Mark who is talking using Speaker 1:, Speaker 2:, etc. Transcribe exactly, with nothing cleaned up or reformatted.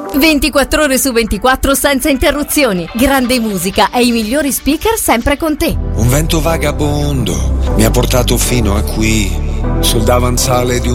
Speaker 1: ventiquattro ore su ventiquattro senza interruzioni. Grande musica e i migliori speaker sempre con te.
Speaker 2: Un vento vagabondo mi ha portato fino a qui, sul davanzale di